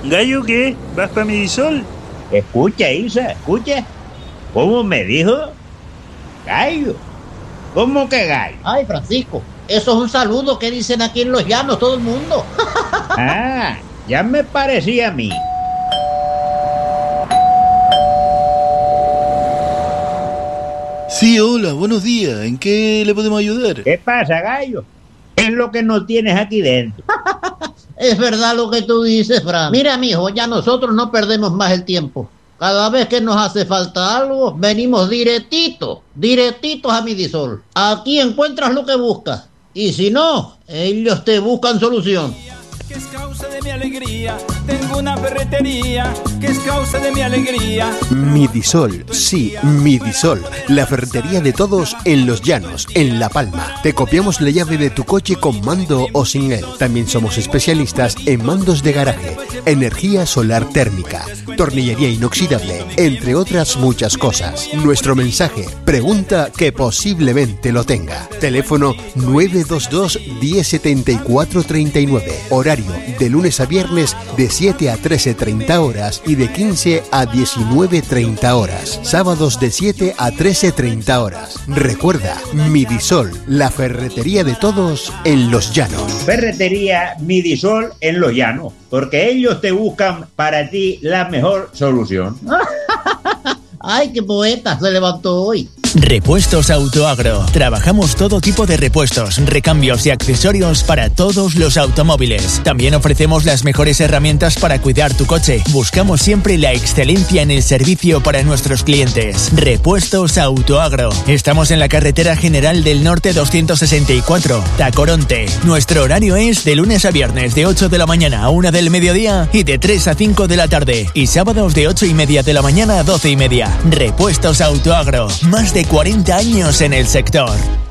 ¿Gallo qué? ¿Vas para Midisol? Escucha, Isa, escucha. ¿Cómo me dijo? Gallo. ¿Cómo que gallo? Ay, Francisco, eso es un saludo que dicen aquí en Los Llanos todo el mundo. Ah, ya me parecía a mí. Sí, hola, buenos días. ¿En qué le podemos ayudar? ¿Qué pasa, gallo? ¿Qué es lo que no tienes aquí dentro? Es verdad lo que tú dices, Fran. Mira, mijo, ya nosotros no perdemos más el tiempo. Cada vez que nos hace falta algo, venimos directitos a Midisol. Aquí encuentras lo que buscas. Y si no, ellos te buscan solución. Que es causa de mi alegría, tengo una ferretería que es causa de mi alegría. Midisol, sí, Midisol, la ferretería de todos en Los Llanos, en La Palma. Te copiamos la llave de tu coche con mando o sin él. También somos especialistas en mandos de garaje, energía solar térmica, tornillería inoxidable, entre otras muchas cosas. Nuestro mensaje, pregunta que posiblemente lo tenga. Teléfono 922 1074 39. Horario de lunes a viernes de 7 a 13:30 horas y de 15 a 19:30 horas. Sábados de 7 a 13:30 horas. Recuerda, Midisol, la ferretería de todos en Los Llanos. Ferretería Midisol en Los Llanos, porque ellos te buscan para ti la mejor solución. Ay, qué poeta se levantó hoy. Repuestos Autoagro. Trabajamos todo tipo de repuestos, recambios y accesorios para todos los automóviles. También ofrecemos las mejores herramientas para cuidar tu coche. Buscamos siempre la excelencia en el servicio para nuestros clientes. Repuestos Autoagro. Estamos en la carretera General del Norte 264, Tacoronte. Nuestro horario es de lunes a viernes de 8 de la mañana a 1 del mediodía y de 3 a 5 de la tarde. Y sábados de 8:30 de la mañana a 12:30. Repuestos Autoagro. Más de 40 años en el sector.